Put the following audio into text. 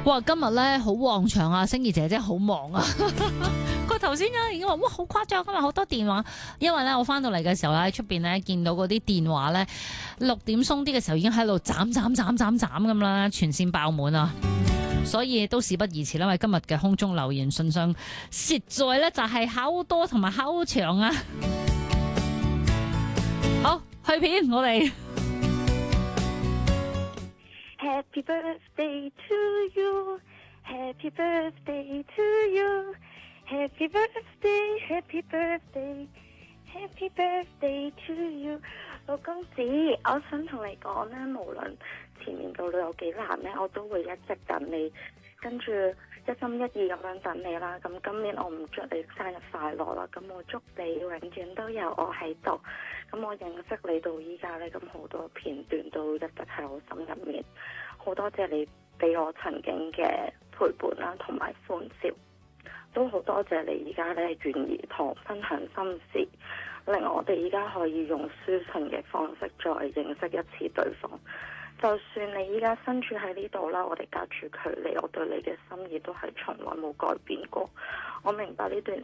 哇，今日咧好旺場啊，星兒姐姐好忙啊。佢頭先咧已經話哇好誇張，今日好多電話，因為咧我翻到嚟嘅時候咧喺出邊咧見到嗰啲電話咧6點鬆啲嘅時候已經喺度斬咁啦，全線爆滿啊！所以都事不宜遲啦，因為今日嘅空中留言信箱實在咧就係好多同埋好長啊！好，去片我哋。 Happy birthday to you, Happy birthday to you, Happy birthday, Happy birthday, Happy birthday to you。老公子，我想同你講咧，無論前面嘅路有幾難咧，我都會一直等你，跟住一心一意咁樣等你啦。咁今年我唔祝你生日快樂啦，咁我祝你永遠都有我喺度。咁我認識你到依家咧，咁好多片段都一直喺我心入面。好多謝你俾我曾經嘅陪伴啦，同埋歡笑，都好多謝你而家咧願意同我分享心事，令我哋而家可以用書信嘅方式再認識一次對方。就算你依家身處喺呢度啦，我哋隔住距離，我對你嘅心意都係從來冇改變過。我明白呢段